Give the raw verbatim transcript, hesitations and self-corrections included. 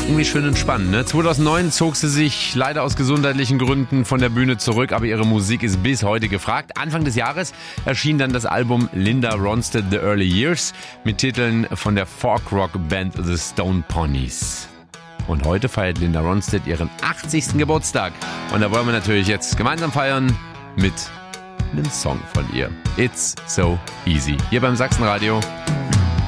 irgendwie schön entspannen. Ne? zweitausendneun zog sie sich leider aus gesundheitlichen Gründen von der Bühne zurück, aber ihre Musik ist bis heute gefragt. Anfang des Jahres erschien dann das Album Linda Ronstadt The Early Years mit Titeln von der Folk-Rock-Band The Stone Ponies. Und heute feiert Linda Ronstadt ihren achtzigsten Geburtstag. Und da wollen wir natürlich jetzt gemeinsam feiern mit einem Song von ihr. It's So Easy. Hier beim Sachsenradio.